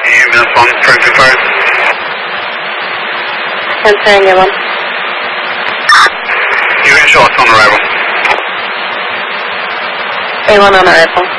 Minus 1, Franklin Fire. Pennsylvania 1. You're in short on arrival. A1 on arrival.